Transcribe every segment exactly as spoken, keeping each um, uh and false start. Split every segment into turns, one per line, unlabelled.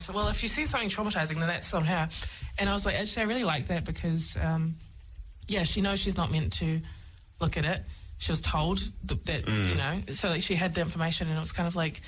So, well, if she sees something traumatizing, then that's on her. And I was like, actually, I really like that because, um, yeah, she knows she's not meant to look at it. She was told th- that, mm. you know, so like she had the information, and it was kind of like,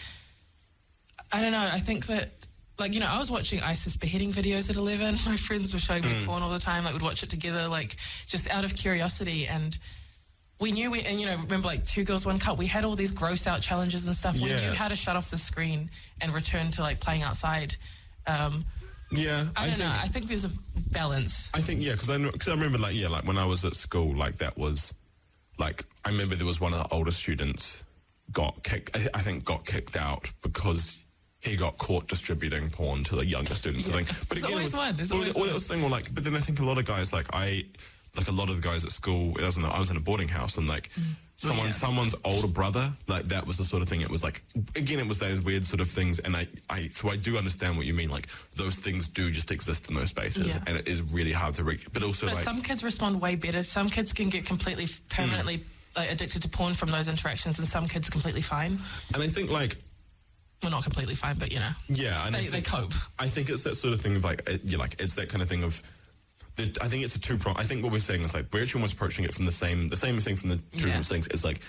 I don't know, I think that, like, you know, I was watching ISIS beheading videos at eleven. My friends were showing me mm. porn all the time. Like, we'd watch it together, like, just out of curiosity. And we knew, we, and, you know, remember, like, Two Girls, One Cup, we had all these gross out challenges and stuff.
Yeah.
We knew how to shut off the screen and return to, like, playing outside. Um,
yeah.
I, I don't think, know. I think there's a balance.
I think, yeah, because I, cause I remember, like, yeah, like, when I was at school, like, that was, like, I remember there was one of the older students got kicked, I, I think got kicked out because he got caught distributing porn to the younger students.
Yeah.
I think. But
There's
again,
always one. There's always
all,
one.
All that was thing, well, like, but then I think a lot of guys, like, I, like, a lot of the guys at school, it wasn't, I was in a boarding house, and, like, mm. someone, yeah, someone's older brother, like, that was the sort of thing. It was, like, again, it was those weird sort of things, and I, I, so I do understand what you mean. Like, those things do just exist in those spaces, yeah. and it is really hard to reach. But also,
but
like,
some kids respond way better. Some kids can get completely, permanently mm. like, addicted to porn from those interactions, and some kids are completely fine.
And I think, like,
well, not completely fine, but, you know,
yeah, and
they,
I think,
they cope.
I think it's that sort of thing of, like, it, yeah, like, it's that kind of thing of, the, I think it's a two prong. I think what we're saying is, like, we're actually almost approaching it from the same, the same thing from the two
yeah.
things. Is like,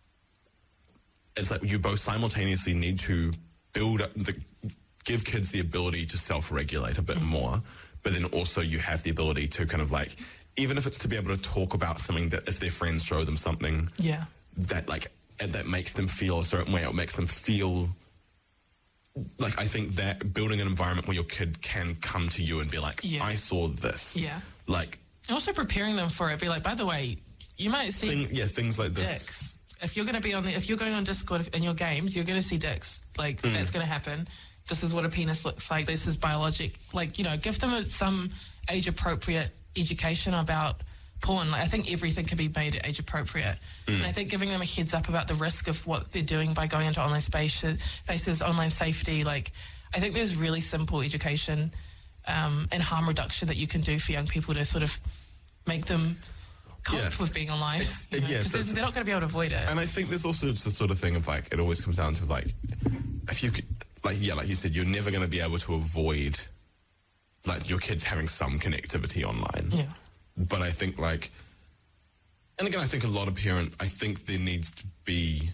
it's like you both simultaneously need to build up, the, give kids the ability to self-regulate a bit mm-hmm. more, but then also you have the ability to kind of, like, even if it's to be able to talk about something that if their friends show them something,
yeah,
that, like, and that makes them feel a certain way, or makes them feel. Like, I think that building an environment where your kid can come to you and be like, yeah. I saw this.
Yeah.
Like.
And also preparing them for it. Be like, by the way, you might see
thing, yeah, things like this.
dicks. If you're going to be on the, if you're going on Discord in your games, you're going to see dicks. Like, mm. that's going to happen. This is what a penis looks like. This is biologic. Like, you know, give them a, some age-appropriate education about porn. Like, I think everything can be made age appropriate. Mm. And I think giving them a heads up about the risk of what they're doing by going into online spaces, spaces, online safety, like, I think there's really simple education um, and harm reduction that you can do for young people to sort of make them cope yeah. with being online. You know?
Yeah, so
they're not going to be able to avoid it.
And I think there's also just the sort of thing of, like, it always comes down to, like, if you could, like, yeah, like you said, you're never going to be able to avoid, like, your kids having some connectivity online.
Yeah.
But I think, like, and again, I think a lot of parents, I think there needs to be,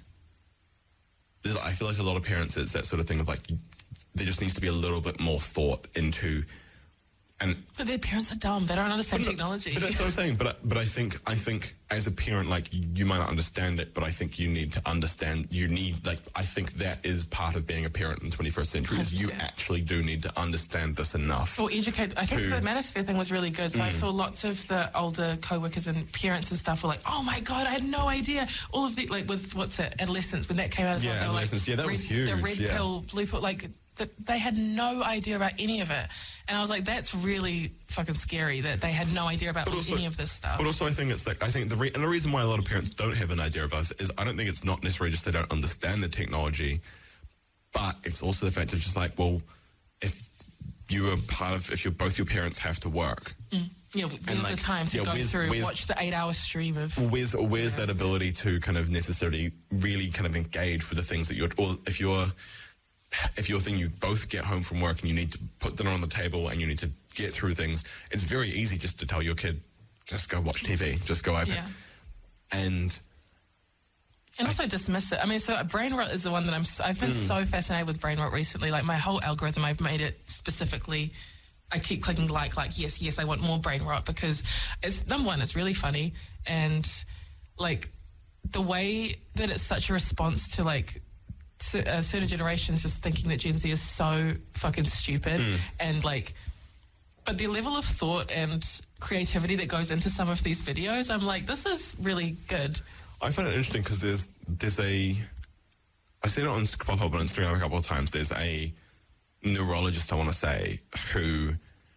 I feel like a lot of parents, it's that sort of thing of, like, there just needs to be a little bit more thought into, and.
But their parents are dumb. They don't understand
but,
technology.
But that's what I'm saying. But, but I think, I think as a parent, like, you might not understand it, but I think you need to understand, you need, like, I think that is part of being a parent in the twenty-first century, is you actually do need to understand this enough.
Or educate. I think
to,
the Manosphere thing was really good. So mm. I saw lots of the older co-workers and parents and stuff were like, oh my God, I had no idea. All of the, like, with, what's it, adolescence, when that came out as
yeah,
well, they were
adolescence,
like,
yeah, that
red,
was huge.
the red
yeah.
pill, blue pill, like, the, they had no idea about any of it. And I was like, that's really fucking scary that they had no idea about also, any of this stuff.
But also I think it's like, I think the, re- and the reason why a lot of parents don't have an idea of us is I don't think it's not necessarily just they don't understand the technology, but it's also the fact of just like, well, if you are part of, if you're both your parents have to work.
Mm. Yeah, where's like, the time to yeah, go through, watch the eight-hour stream of...
Where's, where's
yeah.
that ability to kind of necessarily really kind of engage with the things that you're... Or if you're... If your thing, you both get home from work and you need to put dinner on the table and you need to get through things, it's very easy just to tell your kid, just go watch T V, just go iPad.
Yeah.
And...
And also
I,
dismiss it. I mean, so brain rot is the one that I'm... I've been mm. so fascinated with brain rot recently. Like, my whole algorithm, I've made it specifically... I keep clicking like, like, yes, yes, I want more brain rot because it's, number one, it's really funny. And, like, the way that it's such a response to, like... Uh, certain generations just thinking that Gen Z is so fucking stupid mm. and like, but the level of thought and creativity that goes into some of these videos, I'm like, this is really good.
I find it interesting because there's there's a, I've seen it on pop up on Instagram a couple of times. There's a neurologist, I want to say, who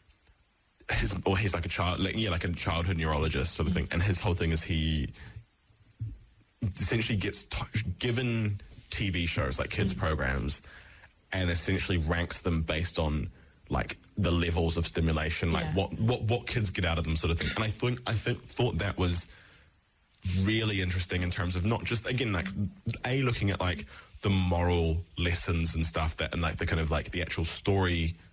his or he's like a child, like, yeah, like a childhood neurologist sort of mm. thing, and his whole thing is he essentially gets t- given T V shows, like kids' mm. programs, and essentially ranks them based on like the levels of stimulation, like
yeah.
what, what what kids get out of them, sort of thing. And I think I think thought that was really interesting in terms of not just again like a looking at like the moral lessons and stuff that, and like the kind of like the actual story